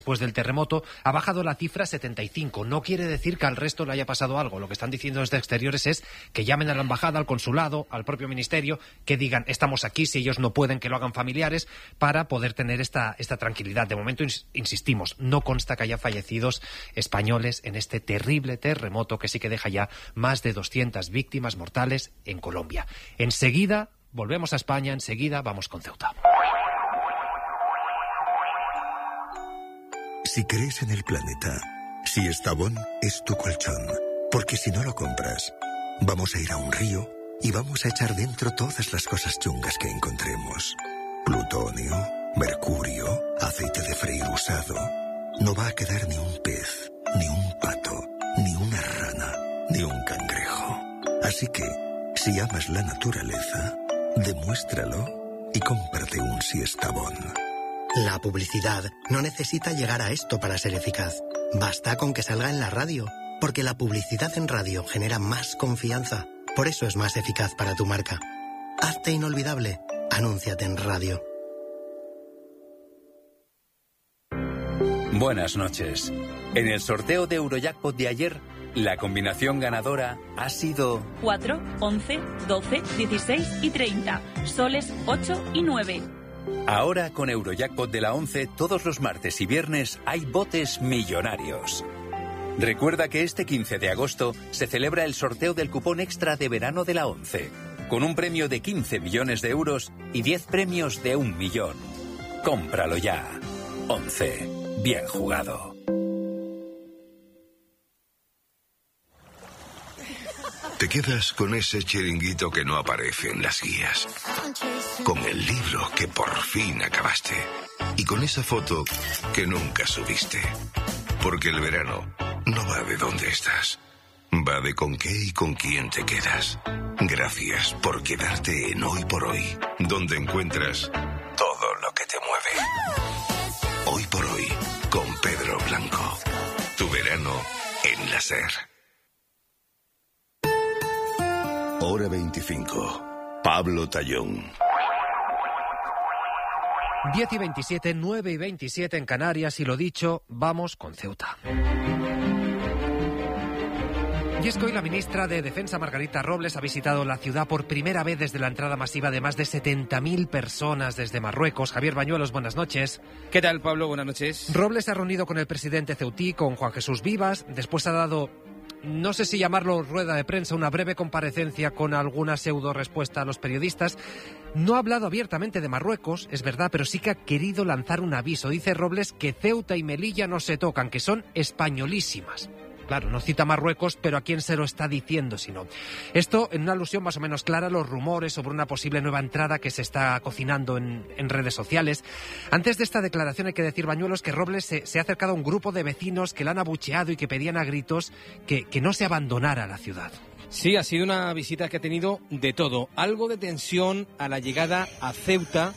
después del terremoto, ha bajado la cifra a 75. No quiere decir que al resto le haya pasado algo. Lo que están diciendo desde exteriores es que llamen a la embajada, al consulado, al propio ministerio, que digan estamos aquí, si ellos no pueden que lo hagan familiares, para poder tener esta tranquilidad. De momento, insistimos, no consta que haya fallecidos españoles en este terrible terremoto que sí que deja ya más de 200 víctimas mortales en Colombia. Enseguida volvemos a España, enseguida vamos con Ceuta. Si crees en el planeta, si Estavón es tu colchón, porque si no lo compras, vamos a ir a un río y vamos a echar dentro todas las cosas chungas que encontremos. Plutonio, mercurio, aceite de freír usado. No va a quedar ni un pez, ni un pato, ni una rana, ni un cangrejo. Así que, si amas la naturaleza, demuéstralo y cómprate un Siestabón. La publicidad no necesita llegar a esto para ser eficaz. Basta con que salga en la radio, porque la publicidad en radio genera más confianza. Por eso es más eficaz para tu marca. Hazte inolvidable. Anúnciate en radio. Buenas noches. En el sorteo de Eurojackpot de ayer, la combinación ganadora ha sido 4, 11, 12, 16 y 30. Soles 8 y 9. Ahora, con Eurojackpot de la 11, todos los martes y viernes hay botes millonarios. Recuerda que este 15 de agosto se celebra el sorteo del cupón extra de verano de la 11, con un premio de 15 millones de euros y 10 premios de 1 millón. Cómpralo ya. 11. Bien jugado. Te quedas con ese chiringuito que no aparece en las guías, con el libro que por fin acabaste y con esa foto que nunca subiste. Porque el verano no va de dónde estás, va de con qué y con quién te quedas. Gracias por quedarte en Hoy por Hoy, donde encuentras todo lo que te mueve. Hoy por Hoy, con Pedro Blanco. Tu verano en la SER. Hora 25. Pablo Tallón. 10 y 27, 9 y 27 en Canarias, y lo dicho, vamos con Ceuta. Y es que hoy la ministra de Defensa, Margarita Robles, ha visitado la ciudad por primera vez desde la entrada masiva de más de 70.000 personas desde Marruecos. Javier Bañuelos, buenas noches. ¿Qué tal, Pablo? Buenas noches. Robles se ha reunido con el presidente ceutí, con Juan Jesús Vivas. Después ha dado, no sé si llamarlo rueda de prensa, una breve comparecencia con alguna pseudo respuesta a los periodistas. No ha hablado abiertamente de Marruecos, es verdad, pero sí que ha querido lanzar un aviso. Dice Robles que Ceuta y Melilla no se tocan, que son españolísimas. Claro, no cita Marruecos, pero ¿a quién se lo está diciendo si no? Esto en una alusión más o menos clara a los rumores sobre una posible nueva entrada que se está cocinando en redes sociales. Antes de esta declaración hay que decir, Bañuelos, que Robles se ha acercado a un grupo de vecinos que la han abucheado y que pedían a gritos que no se abandonara la ciudad. Sí, ha sido una visita que ha tenido de todo. Algo de tensión a la llegada a Ceuta.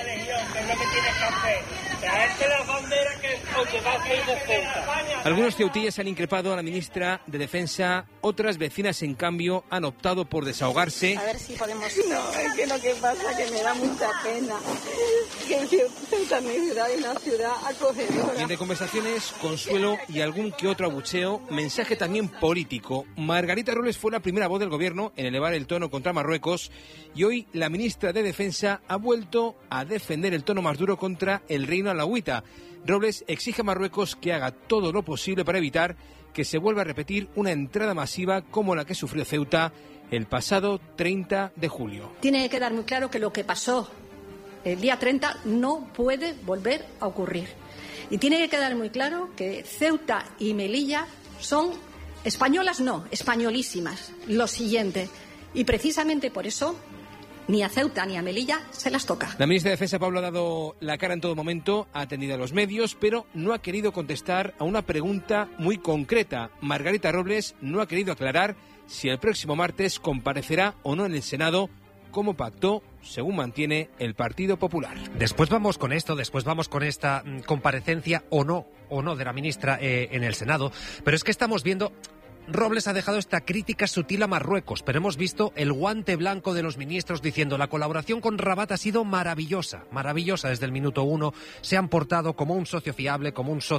Algunos ceutíes han increpado a la ministra de Defensa, otras vecinas, en cambio, han optado por desahogarse. A ver si podemos... No, es que lo que pasa es que me da mucha pena que Ceuta es mi ciudad y una ciudad acogedora. Y entre conversaciones, consuelo y algún que otro abucheo, mensaje también político. Margarita Robles fue la primera voz del gobierno en elevar el tono contra Marruecos y hoy la ministra de Defensa ha vuelto a defender el tono más duro contra el reino alauita. Robles exige a Marruecos que haga todo lo posible para evitar que se vuelva a repetir una entrada masiva como la que sufrió Ceuta el pasado 30 de julio. Tiene que quedar muy claro que lo que pasó el día 30 no puede volver a ocurrir. Y tiene que quedar muy claro que Ceuta y Melilla son españolas, no, españolísimas. Lo siguiente. Y precisamente por eso ni a Ceuta ni a Melilla se las toca. La ministra de Defensa, Pablo, ha dado la cara en todo momento, ha atendido a los medios, pero no ha querido contestar a una pregunta muy concreta. Margarita Robles no ha querido aclarar si el próximo martes comparecerá o no en el Senado, como pactó, según mantiene, el Partido Popular. Después vamos con esto, después vamos con esta comparecencia o no de la ministra en el Senado, pero es que estamos viendo... Robles ha dejado esta crítica sutil a Marruecos, pero hemos visto el guante blanco de los ministros diciendo la colaboración con Rabat ha sido maravillosa, maravillosa desde el minuto 1. Se han portado como un socio fiable, como un socio